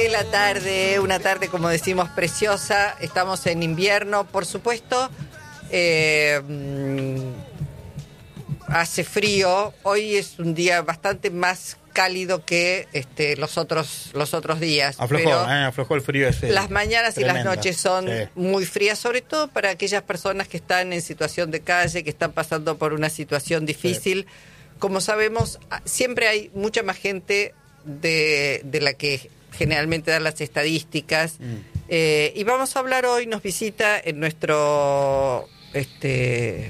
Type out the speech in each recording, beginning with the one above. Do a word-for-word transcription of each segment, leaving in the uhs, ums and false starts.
de la tarde, una tarde como decimos preciosa, estamos en invierno, por supuesto, eh, hace frío, hoy es un día bastante más cálido que este, los otros los otros días. Aflojó, pero eh, aflojó el frío ese. Las mañanas tremendo. Y las noches son sí. muy frías, sobre todo para aquellas personas que están en situación de calle, que están pasando por una situación difícil. Sí. Como sabemos, siempre hay mucha más gente de, de la que generalmente dan las estadísticas. Mm. Eh, y vamos a hablar hoy, nos visita en nuestro este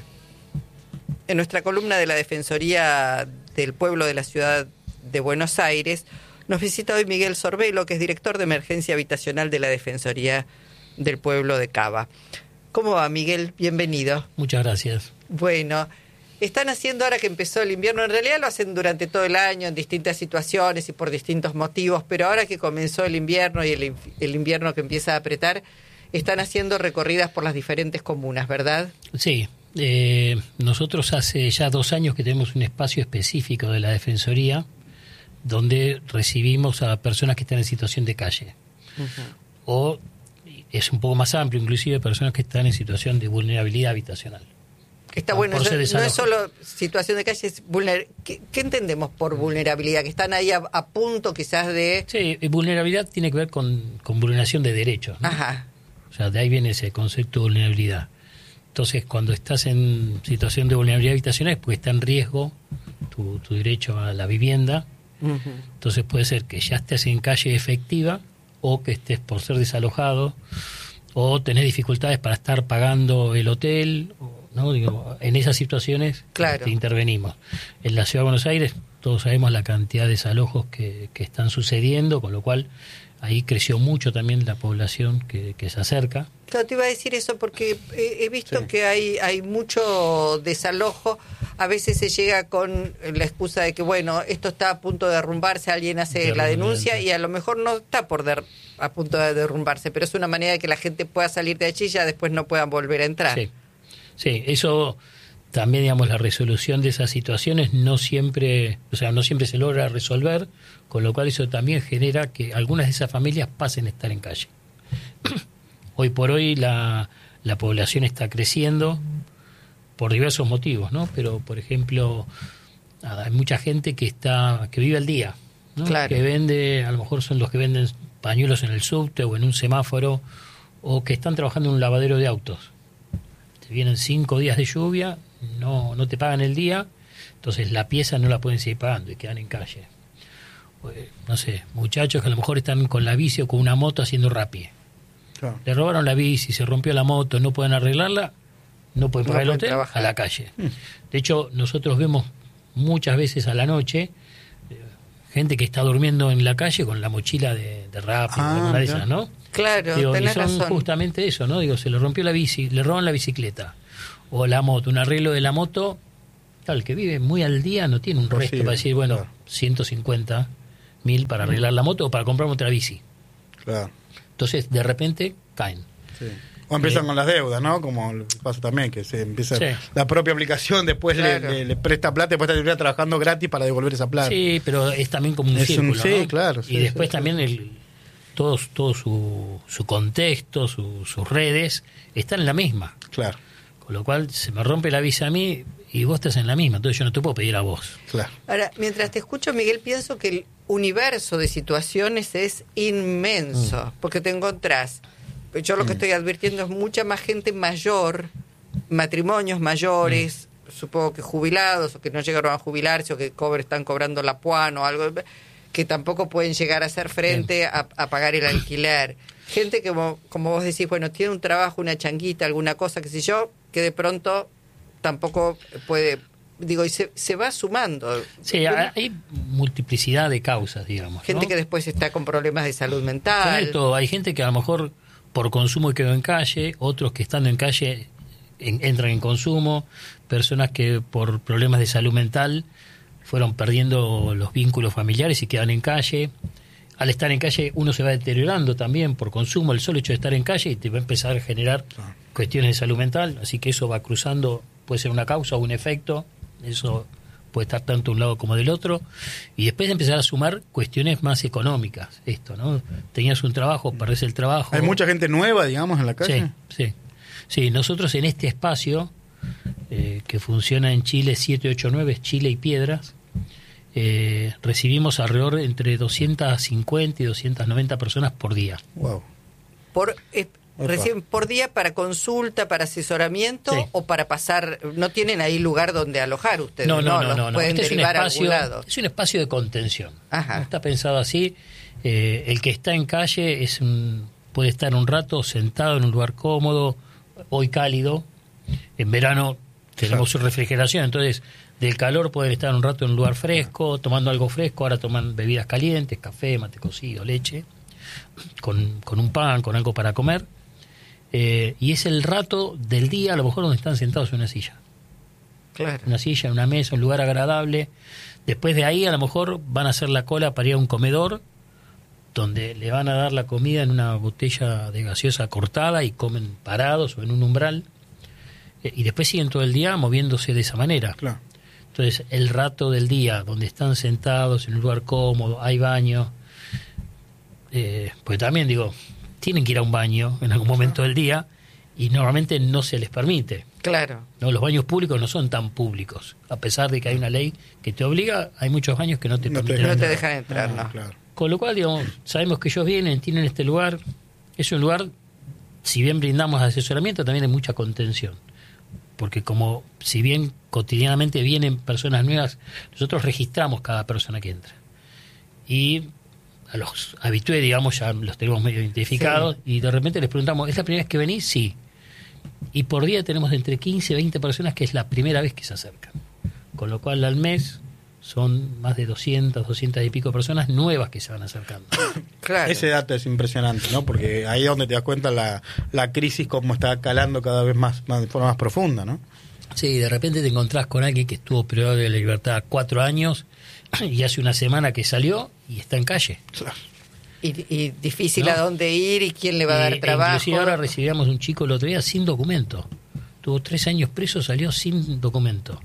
en nuestra columna de la Defensoría del Pueblo de la Ciudad de Buenos Aires, nos visita hoy Miguel Sorbelo, que es director de Emergencia Habitacional de la Defensoría del Pueblo de Cava. ¿Cómo va, Miguel? Bienvenido. Muchas gracias. Bueno, están haciendo ahora que empezó el invierno, en realidad lo hacen durante todo el año en distintas situaciones y por distintos motivos, pero ahora que comenzó el invierno y el, el invierno que empieza a apretar, están haciendo recorridas por las diferentes comunas, ¿verdad? Sí, eh, nosotros hace ya dos años que tenemos un espacio específico de la Defensoría donde recibimos a personas que están en situación de calle. Uh-huh. O es un poco más amplio, inclusive personas que están en situación de vulnerabilidad habitacional. Está bueno, eso, no es solo situación de calle, es vulner... ¿Qué, ¿Qué entendemos por vulnerabilidad? Que están ahí a, a punto quizás de... Sí, vulnerabilidad tiene que ver con, con vulneración de derechos, ¿no? Ajá. O sea, de ahí viene ese concepto de vulnerabilidad. Entonces, cuando estás en situación de vulnerabilidad habitacional es porque está en riesgo tu, tu derecho a la vivienda. Uh-huh. Entonces puede ser que ya estés en calle efectiva o que estés por ser desalojado o tenés dificultades para estar pagando el hotel, ¿no? Digo, en esas situaciones claro. te intervenimos. En la Ciudad de Buenos Aires todos sabemos la cantidad de desalojos que, que están sucediendo, con lo cual ahí creció mucho también la población que, que se acerca. Claro, te iba a decir eso porque he, he visto sí. que hay, hay mucho desalojo. A veces se llega con la excusa de que, bueno, esto está a punto de derrumbarse, alguien hace la denuncia y a lo mejor no está por der, a punto de derrumbarse, pero es una manera de que la gente pueda salir de allí y ya después no puedan volver a entrar. Sí, sí, eso también, digamos, la resolución de esas situaciones no siempre, o sea, no siempre se logra resolver, con lo cual eso también genera que algunas de esas familias pasen a estar en calle. Hoy por hoy la, la población está creciendo por diversos motivos, ¿no? Pero, por ejemplo, hay mucha gente que está que vive al día, ¿no? Claro. Que vende, a lo mejor son los que venden pañuelos en el subte o en un semáforo, o que están trabajando en un lavadero de autos. Te vienen cinco días de lluvia, no, no te pagan el día, entonces la pieza no la pueden seguir pagando y quedan en calle. Pues, no sé, muchachos que a lo mejor están con la bici o con una moto haciendo rapie. Claro. Le robaron la bici, se rompió la moto, no pueden arreglarla, no pueden pagar no el hotel, trabajar. A la calle. Mm. De hecho, nosotros vemos muchas veces a la noche eh, gente que está durmiendo en la calle con la mochila de, de rapie, ah, o alguna de esas, ¿no? Claro, Digo, tenés y son razón. Justamente eso, ¿no? Digo, se le rompió la bici, le roban la bicicleta o la moto, un arreglo de la moto. Claro, el que vive muy al día no tiene un Posible, resto para decir, bueno, claro. ciento cincuenta mil para arreglar la moto o para comprar otra bici. Claro. Entonces, de repente, caen. Sí. O empiezan eh, con las deudas, ¿no? Como pasa también, que se empieza sí. la propia aplicación, después claro. le, le, le presta plata, después termina trabajando gratis para devolver esa plata. Sí, pero es también como un es círculo, un, sí, ¿no? Claro, y sí, después sí, también sí. el todo, todo su, su contexto, su, sus redes, están en la misma. Claro. Con lo cual, se me rompe la visa a mí y vos estás en la misma, entonces yo no te puedo pedir a vos. Claro. Ahora, mientras te escucho, Miguel, pienso que el universo de situaciones es inmenso, mm. porque te encontrás, yo lo mm. que estoy advirtiendo es mucha más gente mayor, matrimonios mayores, mm. supongo que jubilados, o que no llegaron a jubilarse, o que cobre, están cobrando la puan o algo, que tampoco pueden llegar a hacer frente a, a pagar el alquiler. Gente que, como, como vos decís, bueno, tiene un trabajo, una changuita, alguna cosa, qué sé yo, que de pronto tampoco puede, digo, y se, se va sumando. Sí, hay multiplicidad de causas, digamos. Gente ¿no? que después está con problemas de salud mental. Todo. Hay gente que a lo mejor por consumo quedó en calle, otros que estando en calle en, entran en consumo, personas que por problemas de salud mental fueron perdiendo los vínculos familiares y quedan en calle. Al estar en calle uno se va deteriorando también por consumo, el solo hecho de estar en calle y te va a empezar a generar ah. cuestiones de salud mental, así que eso va cruzando, puede ser una causa o un efecto, eso puede estar tanto de un lado como del otro, y después empezar a sumar cuestiones más económicas, esto, ¿no? Tenías un trabajo, perdés el trabajo. ¿Hay mucha gente nueva, digamos, en la calle? Sí, sí. Sí, nosotros en este espacio, eh, que funciona en Chile siete ocho nueve, Chile y Piedras, eh, recibimos alrededor entre doscientas cincuenta y doscientas noventa personas por día. Wow. Por... Eh, ¿Reciben por día para consulta, para asesoramiento sí. o para pasar? ¿No tienen ahí lugar donde alojar ustedes? No, no, no. ¿Los no, no. pueden este derivar es un espacio, a algún lado? Es un espacio de contención. Ajá. No está pensado así. Eh, el que está en calle es un, puede estar un rato sentado en un lugar cómodo, hoy cálido. En verano tenemos su refrigeración, entonces del calor pueden estar un rato en un lugar fresco, tomando algo fresco. Ahora toman bebidas calientes, café, mate cocido, leche, con, con un pan, con algo para comer. Eh, y es el rato del día, a lo mejor, donde están sentados en una silla. Claro. Una silla, una mesa, un lugar agradable. Después de ahí, a lo mejor, van a hacer la cola para ir a un comedor, donde le van a dar la comida en una botella de gaseosa cortada y comen parados o en un umbral. Eh, y después siguen todo el día moviéndose de esa manera. Claro. Entonces, el rato del día, donde están sentados en un lugar cómodo, hay baño. Eh, pues también, digo... tienen que ir a un baño en algún momento del día y normalmente no se les permite. Claro. No, los baños públicos no son tan públicos. A pesar de que hay una ley que te obliga, hay muchos baños que no te no permiten te, entrar. No te dejan entrar, no. no. Claro. Con lo cual, digamos, sabemos que ellos vienen, tienen este lugar. Es un lugar, si bien brindamos asesoramiento, también hay mucha contención. Porque como, si bien cotidianamente vienen personas nuevas, nosotros registramos cada persona que entra. Y... a los habitués, digamos, ya los tenemos medio identificados, sí. Y de repente les preguntamos, ¿es la primera vez que venís? Sí. Y por día tenemos entre quince y veinte personas que es la primera vez que se acercan. Con lo cual al mes son más de doscientas, doscientas y pico personas nuevas que se van acercando. Claro. Ese dato es impresionante, ¿no? Porque ahí es donde te das cuenta la, la crisis como está calando cada vez más, más de forma más profunda, ¿no? Sí, de repente te encontrás con alguien que estuvo privado de la libertad cuatro años y hace una semana que salió y está en calle. Claro. Y, y difícil ¿no? a dónde ir y quién le va a dar y, trabajo. Inclusive ahora recibíamos un chico el otro día sin documento. Tuvo tres años preso, salió sin documento.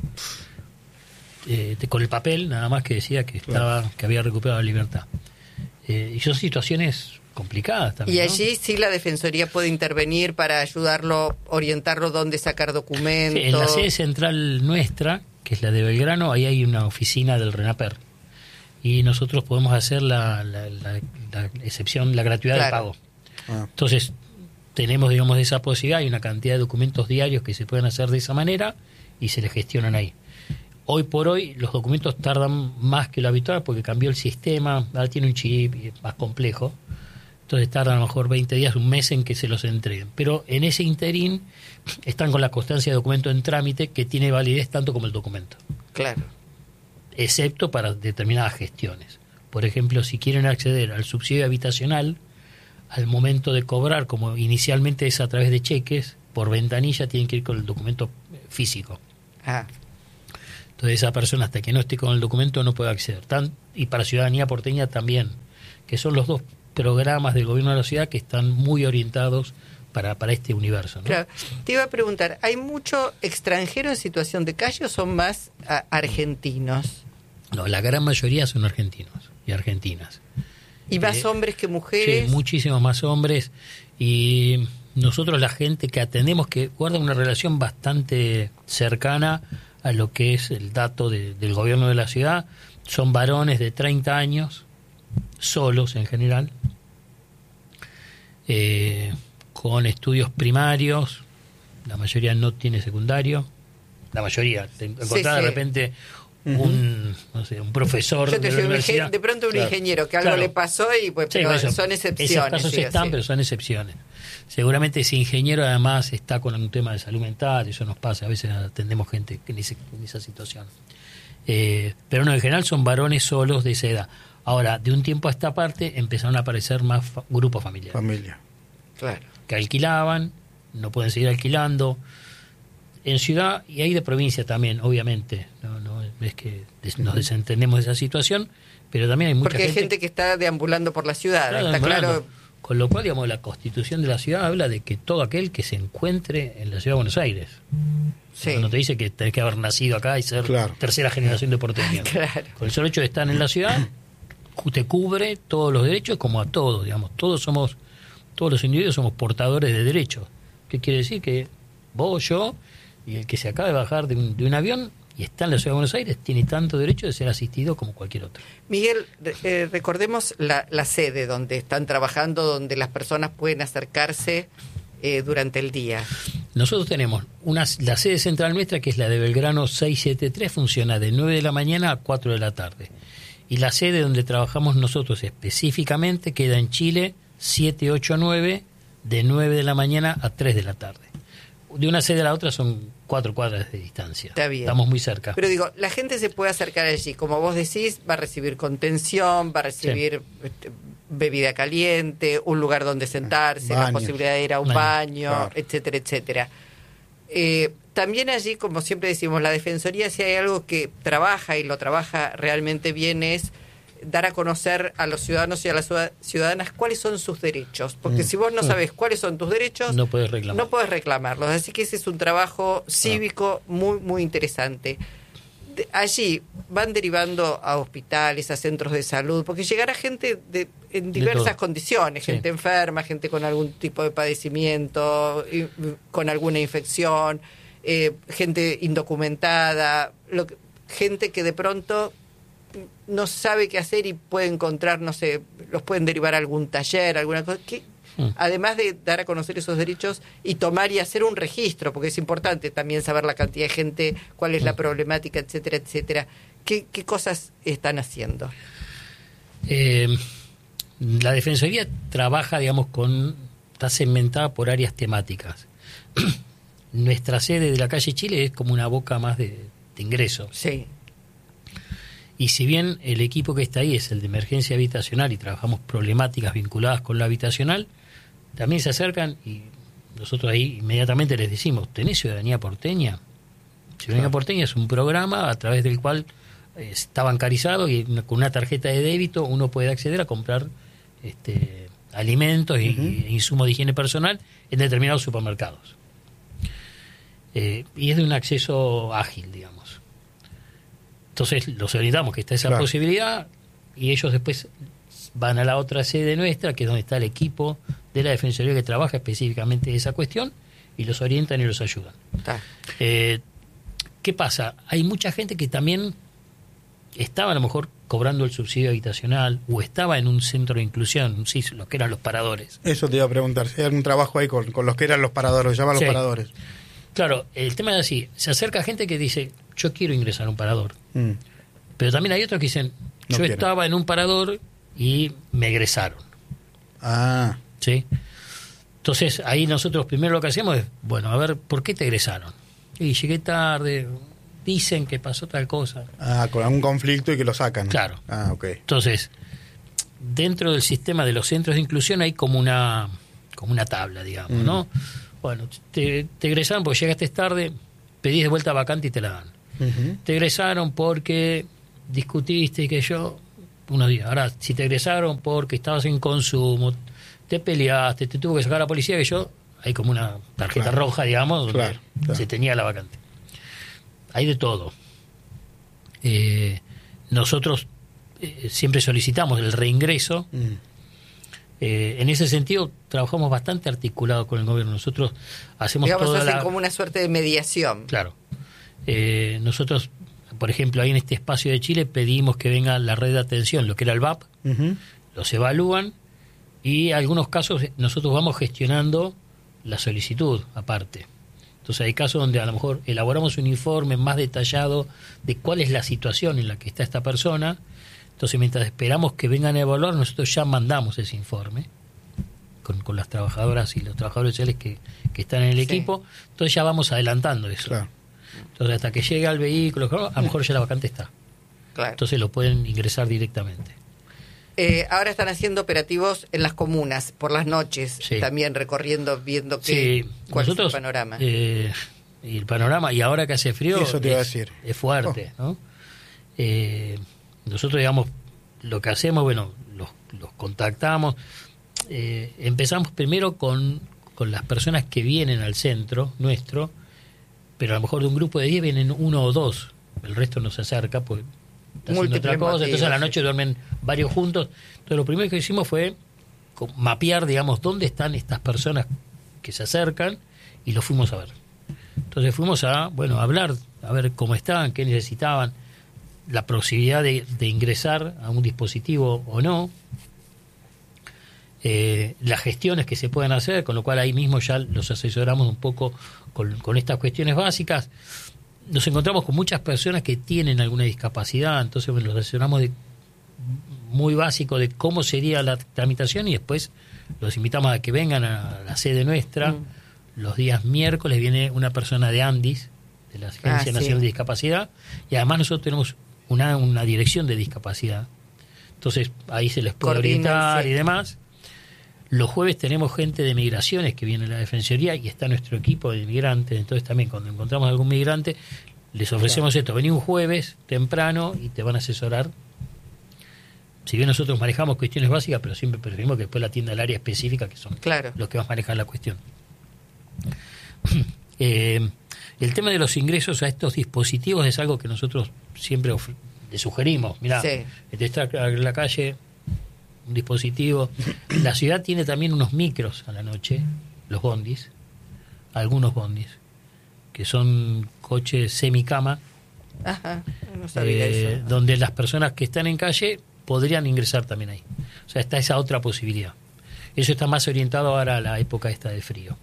Eh, con el papel nada más que decía que estaba claro. que había recuperado la libertad. Eh, y son situaciones complicadas también. Y allí ¿no? sí la Defensoría puede intervenir para ayudarlo, orientarlo dónde sacar documentos. Sí, en la sede central nuestra, que es la de Belgrano, ahí hay una oficina del RENAPER. Y nosotros podemos hacer la, la, la, la excepción, la gratuidad claro. de pago. Ah. Entonces, tenemos, digamos, esa posibilidad. Hay una cantidad de documentos diarios que se pueden hacer de esa manera y se les gestionan ahí. Hoy por hoy, los documentos tardan más que lo habitual porque cambió el sistema, ahora tiene un chip y es más complejo. Entonces tardan a lo mejor veinte días, un mes en que se los entreguen. Pero en ese interín están con la constancia de documento en trámite que tiene validez tanto como el documento. Claro. Excepto para determinadas gestiones. Por ejemplo, si quieren acceder al subsidio habitacional, al momento de cobrar, como inicialmente es a través de cheques, por ventanilla tienen que ir con el documento físico. Ah. Entonces esa persona, hasta que no esté con el documento, no puede acceder. Tan, y para Ciudadanía Porteña también, que son los dos programas del gobierno de la ciudad que están muy orientados para, para este universo, ¿no? Claro. Te iba a preguntar, ¿hay mucho extranjero en situación de calle o son más a, argentinos? No, la gran mayoría son argentinos y argentinas. ¿Y más eh, hombres que mujeres? Sí, muchísimos más hombres. Y nosotros, la gente que atendemos, que guarda una relación bastante cercana a lo que es el dato de, del gobierno de la ciudad, son varones de treinta años, solos en general, eh, con estudios primarios, la mayoría no tiene secundario, la mayoría, te encontrás sí, sí. de repente un, no sé, un profesor Yo te de la soy universidad. Un de pronto un claro. ingeniero que algo claro. le pasó y pues sí, pero eso, son excepciones. Esos casos sí, están, sí. pero son excepciones. Seguramente ese ingeniero además está con un tema de salud mental, eso nos pasa, a veces atendemos gente en, ese, en esa situación. Eh, pero no, en general son varones solos de esa edad. Ahora, de un tiempo a esta parte empezaron a aparecer más fa- grupos familiares. Familia. Claro. Que alquilaban, no pueden seguir alquilando. En ciudad, y hay de provincia también, obviamente, no, no es que des- nos desentendemos de esa situación, pero también hay mucha Porque hay gente, gente que está deambulando por la ciudad, claro, está claro. Con lo cual, digamos, la Constitución de la ciudad habla de que todo aquel que se encuentre en la ciudad de Buenos Aires. Sí. No te dice que tenés que haber nacido acá y ser claro. tercera generación de porteño. Claro. Con el solo hecho de estar en la ciudad, te cubre todos los derechos como a todos, digamos. Todos somos, todos los individuos somos portadores de derechos. ¿Qué quiere decir? Que vos, yo y el que se acaba de bajar de un, de un avión y está en la ciudad de Buenos Aires tiene tanto derecho de ser asistido como cualquier otro. Miguel, eh, recordemos la, la sede donde están trabajando, donde las personas pueden acercarse eh, durante el día. Nosotros tenemos una, la sede central nuestra, que es la de Belgrano seiscientos setenta y tres, funciona de nueve de la mañana a cuatro de la tarde. Y la sede donde trabajamos nosotros específicamente queda en Chile setecientos ochenta y nueve, de nueve de la mañana a tres de la tarde. De una sede a la otra son cuatro cuadras de distancia. Está bien. Estamos muy cerca. Pero digo, la gente se puede acercar allí. Como vos decís, va a recibir contención, va a recibir sí. bebida caliente, un lugar donde sentarse, baños. La posibilidad de ir a un baño, baño claro. etcétera, etcétera. Eh, también allí, como siempre decimos, la Defensoría, si hay algo que trabaja y lo trabaja realmente bien, es dar a conocer a los ciudadanos y a las ciudadanas cuáles son sus derechos, porque mm. si vos no sabés cuáles son tus derechos, no puedes reclamar. no puedes reclamarlos, así que ese es un trabajo cívico no. muy muy interesante. De, allí van derivando a hospitales, a centros de salud, porque llegará gente de, en diversas condiciones, sí. gente enferma, gente con algún tipo de padecimiento, y, con alguna infección, eh, gente indocumentada, lo que, gente que de pronto no sabe qué hacer y puede encontrar, no sé, los pueden derivar a algún taller, alguna cosa, que, mm. además de dar a conocer esos derechos y tomar y hacer un registro, porque es importante también saber la cantidad de gente, cuál es mm. la problemática, etcétera, etcétera. ¿Qué, qué cosas están haciendo? Eh, la Defensoría trabaja, digamos, con, está segmentada por áreas temáticas. Nuestra sede de la calle Chile es como una boca más de, de ingreso. Sí. Y si bien el equipo que está ahí es el de emergencia habitacional y trabajamos problemáticas vinculadas con lo habitacional, también se acercan y nosotros ahí inmediatamente les decimos, ¿tenés Ciudadanía Porteña? Ciudadanía claro. Porteña es un programa a través del cual eh, está bancarizado y con una tarjeta de débito uno puede acceder a comprar este, alimentos uh-huh. y, e insumos de higiene personal en determinados supermercados. Eh, y es de un acceso ágil, digamos. Entonces los orientamos que está esa claro. posibilidad y ellos después van a la otra sede nuestra, que es donde está el equipo de la Defensoría que trabaja específicamente esa cuestión, y los orientan y los ayudan. Eh, ¿Qué pasa? Hay mucha gente que también estaba a lo mejor cobrando el subsidio habitacional o estaba en un centro de inclusión, sí, los que eran los paradores. Eso te iba a preguntar, si hay algún trabajo ahí con, con los que eran los paradores, llaman sí. los paradores. Claro, el tema es así, se acerca gente que dice, yo quiero ingresar a un parador. Mm. Pero también hay otros que dicen, no yo quiero. Estaba en un parador y me egresaron. Ah. ¿Sí? Entonces, ahí nosotros primero lo que hacemos es, bueno, a ver, ¿por qué te egresaron? Y llegué tarde, dicen que pasó tal cosa. Ah, con algún conflicto y que lo sacan. Claro. Ah, ok. Entonces, dentro del sistema de los centros de inclusión hay como una, como una tabla, digamos, mm. ¿no? Bueno, te, te egresaron porque llegaste tarde, pedís de vuelta vacante y te la dan. Uh-huh. Te egresaron porque discutiste y que yo, unos días. Ahora, si te egresaron porque estabas en consumo, te peleaste, te tuvo que sacar la policía, que yo, hay como una tarjeta claro. roja, digamos, donde claro, claro. se tenía la vacante. Hay de todo. Eh, nosotros eh, siempre solicitamos el reingreso. Mm. Eh, en ese sentido trabajamos bastante articulado con el gobierno. Nosotros hacemos digamos toda hacen la... como una suerte de mediación. Claro. Eh, nosotros, por ejemplo, ahí en este espacio de Chile pedimos que venga la red de atención, lo que era el V A P, uh-huh. los evalúan y en algunos casos nosotros vamos gestionando la solicitud aparte. Entonces hay casos donde a lo mejor elaboramos un informe más detallado de cuál es la situación en la que está esta persona. Entonces, mientras esperamos que vengan a evaluar, nosotros ya mandamos ese informe con, con las trabajadoras y los trabajadores sociales que, que están en el sí. equipo. Entonces ya vamos adelantando eso. Claro. Entonces, hasta que llegue al vehículo, a lo mejor ya la vacante está. Claro. Entonces lo pueden ingresar directamente. Eh, ahora están haciendo operativos en las comunas, por las noches, sí. también recorriendo, viendo qué, sí. cuál nosotros, es el panorama. Eh, y el panorama, y ahora que hace frío, eso te es, iba a decir. es fuerte, oh. ¿no? Eh, nosotros, digamos, lo que hacemos, bueno, los, los contactamos. eh, empezamos primero con, con las personas que vienen al centro nuestro, pero a lo mejor de un grupo de diez vienen uno o dos, el resto no se acerca, pues está haciendo otra cosa, entonces a la noche duermen varios juntos. Entonces lo primero que hicimos fue mapear, digamos, dónde están estas personas que se acercan, y lo fuimos a ver. Entonces fuimos a, bueno, a hablar, a ver cómo estaban, qué necesitaban, la posibilidad de, de ingresar a un dispositivo o no, eh, las gestiones que se pueden hacer, con lo cual ahí mismo ya los asesoramos un poco con, con estas cuestiones básicas. Nos encontramos con muchas personas que tienen alguna discapacidad, entonces bueno, los asesoramos de muy básico de cómo sería la tramitación, y después los invitamos a que vengan a la sede nuestra. Mm. Los días miércoles viene una persona de Andis, de la Agencia ah, Nacional sí. de Discapacidad, y además nosotros tenemos una, una dirección de discapacidad. Entonces ahí se les puede Coordina, orientar sí. y demás. Los jueves tenemos gente de migraciones que viene a la Defensoría y está nuestro equipo de migrantes. Entonces también cuando encontramos algún migrante les ofrecemos claro. esto, vení un jueves temprano y te van a asesorar. Si bien nosotros manejamos cuestiones básicas, pero siempre preferimos que después la atienda el área específica, que son claro. los que van a manejar la cuestión. eh, el tema de los ingresos a estos dispositivos es algo que nosotros siempre le sugerimos. Mirá, sí. está en la calle un dispositivo. La ciudad tiene también unos micros a la noche, los bondis, algunos bondis, que son coches semicama, Ajá, no sabía eh, eso. donde las personas que están en calle podrían ingresar también ahí. O sea, está esa otra posibilidad. Eso está más orientado ahora a la época esta de frío.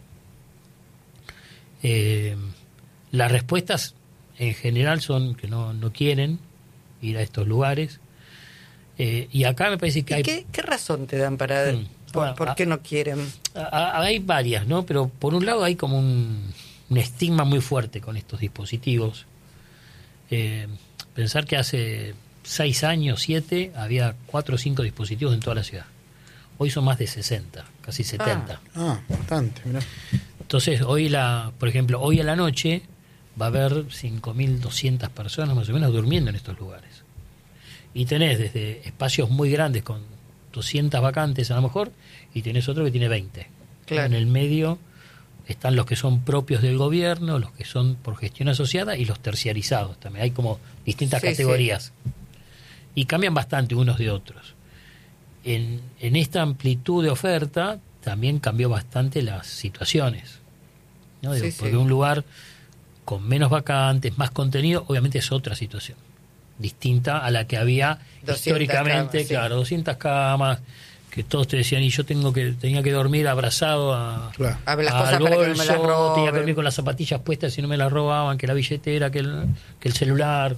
Eh, las respuestas en general son que no, no quieren ir a estos lugares. Eh, y acá me parece que hay... ¿Qué, ¿Qué razón te dan para... Mm, por, bueno, ¿por qué no quieren? A, a, hay varias, ¿no? Pero por un lado hay como un, un estigma muy fuerte con estos dispositivos. Eh, pensar que hace seis años, siete, había cuatro o cinco dispositivos en toda la ciudad. Hoy son más de sesenta, casi setenta. Ah, ah bastante, mirá. Entonces, hoy, la, por ejemplo, hoy a la noche va a haber cinco mil doscientas personas más o menos durmiendo en estos lugares. Y tenés desde espacios muy grandes con doscientas vacantes a lo mejor, y tenés otro que tiene veinte. Claro. En el medio están los que son propios del gobierno, los que son por gestión asociada y los terciarizados también. Hay como distintas sí, categorías. Sí. Y cambian bastante unos de otros. En, en esta amplitud de oferta también cambió bastante las situaciones, ¿no? Digo, sí, porque sí. un lugar con menos vacantes, más contenido, obviamente es otra situación, distinta a la que había históricamente, camas, claro, sí. doscientas camas, que todos te decían, y yo tengo que tenía que dormir abrazado a, claro. a las cosas al bolso, para que no me las roben. Tenía que dormir con las zapatillas puestas si no me las robaban, que la billetera, que el, que el celular.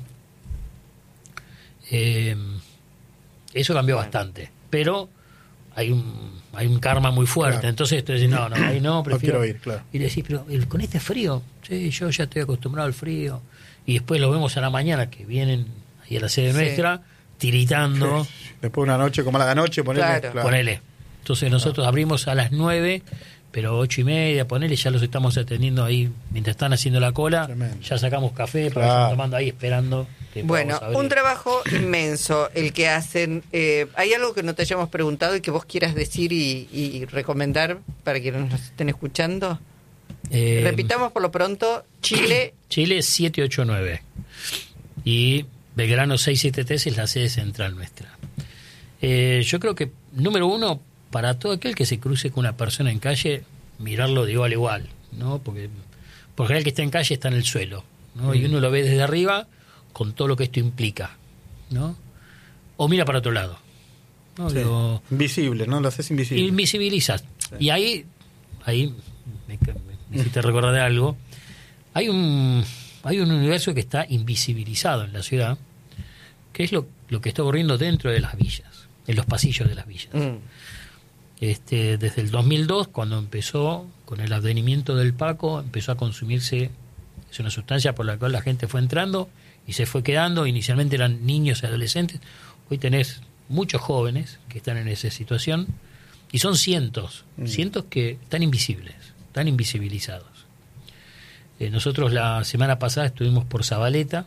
Eh, eso cambió bueno. bastante, pero hay un hay un karma muy fuerte, claro. entonces tú decís, no, no, ahí no, prefiero no quiero ir, claro. Y le decís, pero con este frío, sí, yo ya estoy acostumbrado al frío, y después lo vemos a la mañana que vienen ahí a la sede sí. nuestra, tiritando. Sí. Después de una noche como la de anoche, ponele. Claro. Claro. Ponele. Entonces nosotros claro. abrimos a las nueve, pero ocho y media, ponele, ya los estamos atendiendo ahí mientras están haciendo la cola. Tremendo. Ya sacamos café, claro. para tomando ahí esperando. Que bueno, un trabajo inmenso el que hacen. Eh, ¿Hay algo que no te hayamos preguntado y que vos quieras decir y, y recomendar para quienes nos estén escuchando? Eh, Repitamos por lo pronto, Chile. Chile siete ocho nueve y Belgrano seiscientos setenta y tres es la sede central nuestra. Eh, yo creo que, número uno, para todo aquel que se cruce con una persona en calle, mirarlo de igual a igual, ¿no? Porque por general que está en calle está en el suelo, ¿no? Mm. Y uno lo ve desde arriba con todo lo que esto implica, ¿no? O mira para otro lado, ¿no? Sí. Digo, invisible, ¿no? Lo haces invisible. Invisibilizas. Sí. Y ahí, ahí me, me, me hiciste recordar de algo. Hay un, hay un universo que está invisibilizado en la ciudad, que es lo, lo que está ocurriendo dentro de las villas, en los pasillos de las villas. Mm. Este, desde el dos mil dos, cuando empezó con el advenimiento del Paco, empezó a consumirse, es una sustancia por la cual la gente fue entrando y se fue quedando. Inicialmente eran niños y adolescentes, hoy tenés muchos jóvenes que están en esa situación, y son cientos, mm. cientos que están invisibles, están invisibilizados. Eh, nosotros la semana pasada estuvimos por Zabaleta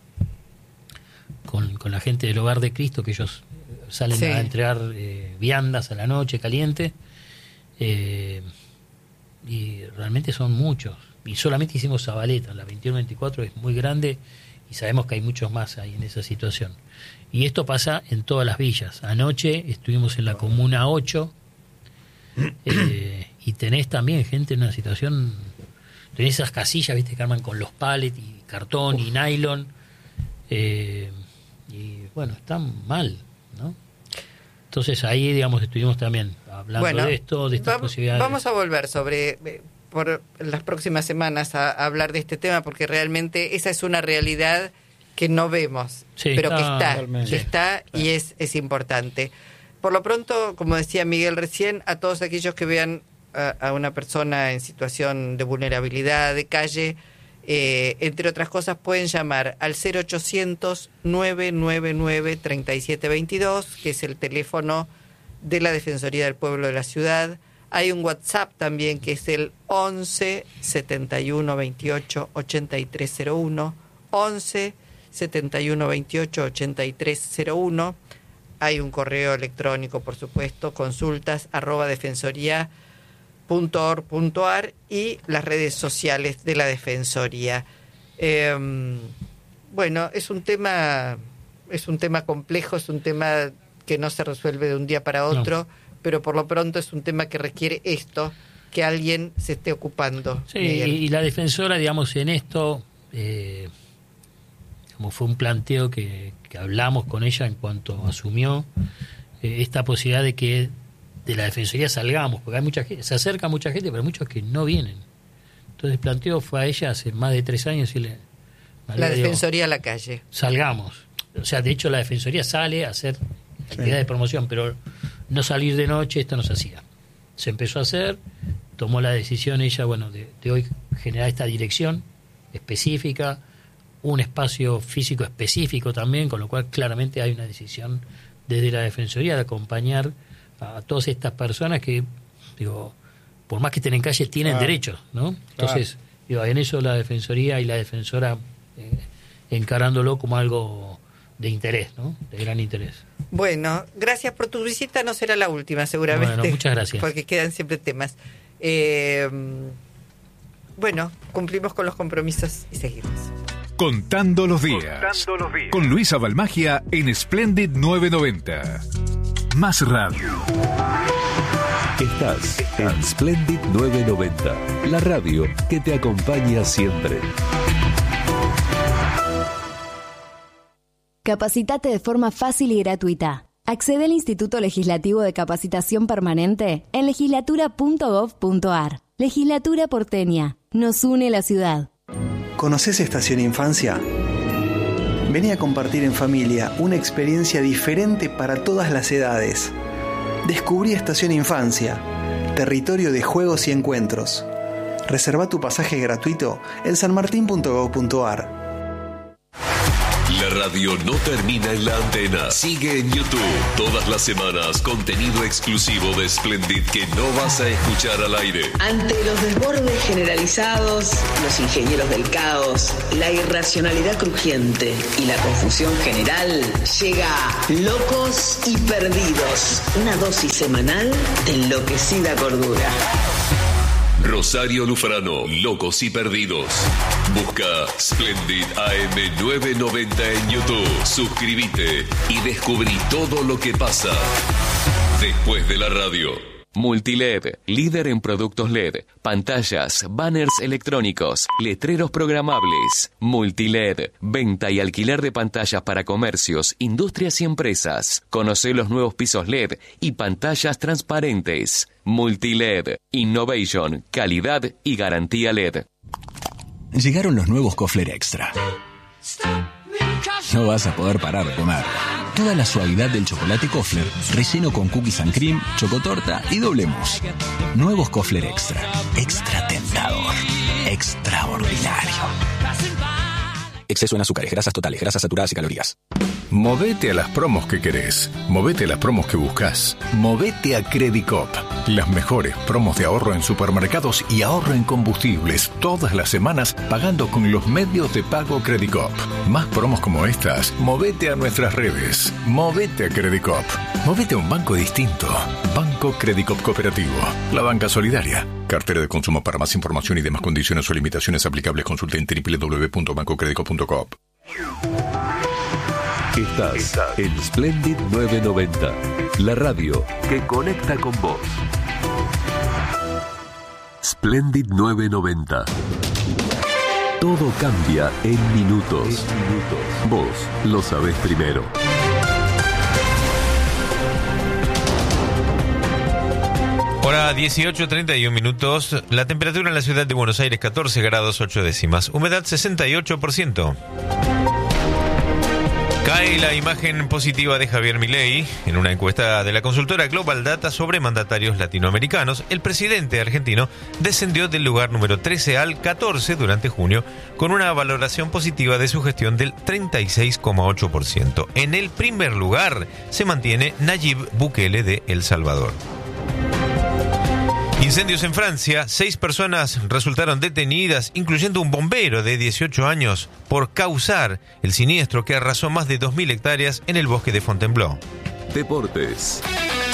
con, con la gente del Hogar de Cristo, que ellos salen sí. a entregar eh, viandas a la noche caliente, Eh, y realmente son muchos. Y solamente hicimos Zabaleta, la veintiuno veinticuatro es muy grande y sabemos que hay muchos más ahí en esa situación. Y esto pasa en todas las villas. Anoche estuvimos en la Comuna ocho eh, y tenés también gente en una situación, tenés esas casillas, viste, que arman con los pallets y cartón y nylon, eh, y bueno, están mal, ¿no? Entonces ahí, digamos, estuvimos también hablando bueno, de esto, de estas vamos, posibilidades. Vamos a volver sobre, por las próximas semanas a, a hablar de este tema, porque realmente esa es una realidad que no vemos, sí, pero que está, realmente. que está y es, es importante. Por lo pronto, como decía Miguel recién, a todos aquellos que vean a, a una persona en situación de vulnerabilidad, de calle, eh, entre otras cosas, pueden llamar al cero ochocientos, nueve nueve nueve, treinta y siete veintidós, que es el teléfono de la Defensoría del Pueblo de la Ciudad. Hay un WhatsApp también, que es el once, setenta y uno, veintiocho, ochenta y tres cero uno, once, setenta y uno, veintiocho, ochenta y tres cero uno. Hay un correo electrónico, por supuesto, consultas arroba defensoría punto org punto ar y las redes sociales de la Defensoría. Eh, bueno, es un tema, es un tema complejo, es un tema que no se resuelve de un día para otro, no. pero por lo pronto es un tema que requiere esto, que alguien se esté ocupando. Sí, y la defensora, digamos, en esto, eh, como fue un planteo que, que hablamos con ella en cuanto asumió eh, esta posibilidad de que de la Defensoría salgamos, porque hay mucha gente, se acerca mucha gente, pero hay muchos que no vienen. Entonces el planteo fue a ella hace más de tres años y le... La Defensoría a la calle. Salgamos. O sea, de hecho la Defensoría sale a hacer actividad sí. de promoción, pero no salir de noche, esto no se hacía. Se empezó a hacer, tomó la decisión ella, bueno, de, de hoy generar esta dirección específica, un espacio físico específico también, con lo cual claramente hay una decisión desde la Defensoría de acompañar a todas estas personas que, digo, por más que estén en calle, tienen claro. derechos, ¿no? Entonces, claro. digo, en eso la Defensoría y la defensora eh, encarándolo como algo de interés, ¿no? De gran interés. Bueno, gracias por tu visita, no será la última seguramente. Bueno, muchas gracias. Porque quedan siempre temas. Eh, bueno, cumplimos con los compromisos y seguimos. Contando los días. Contando los días. Con Luisa Balmagia en Splendid novecientos noventa. Más radio. Estás en Splendid novecientos noventa, la radio que te acompaña siempre. Capacitate de forma fácil y gratuita. Accede al Instituto Legislativo de Capacitación Permanente en legislatura punto gov punto ar. Legislatura porteña. Nos une la ciudad. ¿Conoces Estación Infancia? Vení a compartir en familia una experiencia diferente para todas las edades. Descubrí Estación Infancia, territorio de juegos y encuentros. Reserva tu pasaje gratuito en sanmartin punto gov punto ar. La radio no termina en la antena. Sigue en YouTube. Todas las semanas, contenido exclusivo de Splendid que no vas a escuchar al aire. Ante los desbordes generalizados, los ingenieros del caos, la irracionalidad crujiente y la confusión general, llega Locos y Perdidos. Una dosis semanal de enloquecida cordura. Rosario Lufrano, Locos y Perdidos. Busca Splendid A M novecientos noventa en YouTube. Suscríbete y descubrí todo lo que pasa después de la radio. Multiled, líder en productos L E D, pantallas, banners electrónicos, letreros programables. Multiled, venta y alquiler de pantallas para comercios, industrias y empresas. Conoce los nuevos pisos L E D y pantallas transparentes. Multiled, innovation, calidad y garantía L E D. Llegaron los nuevos Kofler Extra. No vas a poder parar de comer. Toda la suavidad del chocolate Kofler, relleno con cookies and cream, chocotorta y doble mousse. Nuevos Kofler Extra. Extra tentador. Extraordinario. Exceso en azúcares, grasas totales, grasas saturadas y calorías. Movete a las promos que querés. Movete a las promos que buscas. Movete a Credicop. Las mejores promos de ahorro en supermercados y ahorro en combustibles todas las semanas pagando con los medios de pago Credicop. Más promos como estas, movete a nuestras redes. Movete a Credicop. Movete a un banco distinto. Banco Credicop Cooperativo. La banca solidaria. Cartera de consumo. Para más información y demás condiciones o limitaciones aplicables, consulte en doble u doble u doble u punto banco credicop punto com. Estás, Estás en Splendid novecientos noventa, la radio que conecta con vos. Splendid novecientos noventa. Todo cambia en minutos. En minutos. Vos lo sabés primero. Hora dieciocho treinta y uno minutos. La temperatura en la ciudad de Buenos Aires catorce grados ocho décimas. Humedad sesenta y ocho por ciento. Cae la imagen positiva de Javier Milei. En una encuesta de la consultora Global Data sobre mandatarios latinoamericanos, el presidente argentino descendió del lugar número trece al catorce durante junio, con una valoración positiva de su gestión del treinta y seis coma ocho por ciento. En el primer lugar se mantiene Nayib Bukele de El Salvador. Incendios en Francia. Seis personas resultaron detenidas, incluyendo un bombero de dieciocho años, por causar el siniestro que arrasó más de dos mil hectáreas en el bosque de Fontainebleau. Deportes.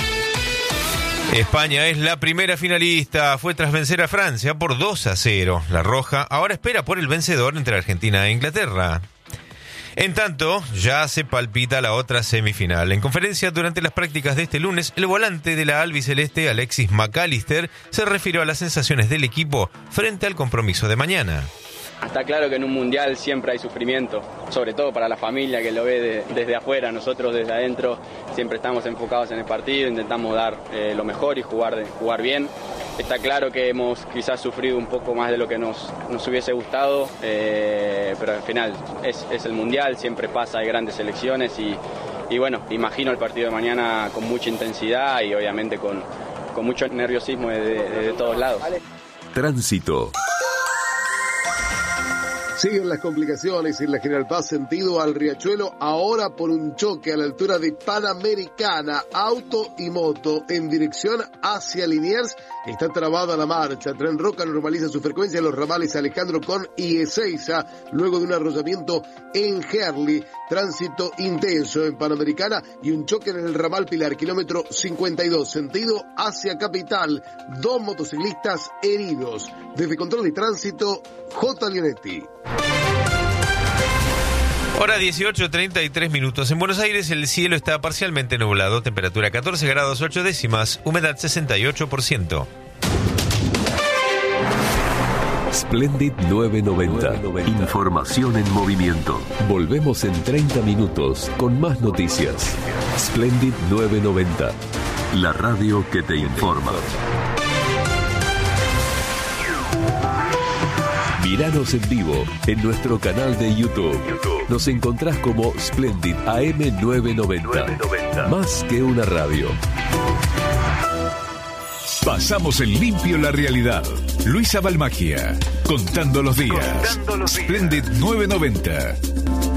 España es la primera finalista. Fue tras vencer a Francia por dos a cero. La Roja ahora espera por el vencedor entre Argentina e Inglaterra. En tanto, ya se palpita la otra semifinal. En conferencia durante las prácticas de este lunes, el volante de la albiceleste, Alexis McAllister, se refirió a las sensaciones del equipo frente al compromiso de mañana. Está claro que en un mundial siempre hay sufrimiento, sobre todo para la familia que lo ve de, desde afuera. Nosotros desde adentro siempre estamos enfocados en el partido, intentamos dar eh, lo mejor y jugar, de, jugar bien. Está claro que hemos quizás sufrido un poco más de lo que nos, nos hubiese gustado, eh, pero al final es, es el mundial, siempre pasa, hay grandes selecciones y, y bueno, imagino el partido de mañana con mucha intensidad y obviamente con, con mucho nerviosismo de, de, de todos lados. Tránsito. Siguen las complicaciones en la General Paz sentido al Riachuelo, ahora por un choque a la altura de Panamericana, auto y moto en dirección hacia Liniers. Está trabada la marcha. Tren Roca normaliza su frecuencia en los ramales Alejandro Con y Ezeiza, luego de un arrollamiento en Gerli. Tránsito intenso en Panamericana y un choque en el ramal Pilar, kilómetro cincuenta y dos, sentido hacia Capital. Dos motociclistas heridos. Desde Control de Tránsito, J. Leonetti. Hora dieciocho treinta y tres minutos. En Buenos Aires el cielo está parcialmente nublado, temperatura catorce grados ocho décimas, humedad sesenta y ocho por ciento. Splendid novecientos noventa. Información en movimiento. Volvemos en treinta minutos con más noticias. Splendid novecientos noventa. La radio que te informa. Míranos en vivo en nuestro canal de YouTube. Nos encontrás como Splendid A M novecientos noventa. Más que una radio. Pasamos en limpio la realidad. Luisa Balmagia, contando los días. Contando los días. Splendid novecientos noventa.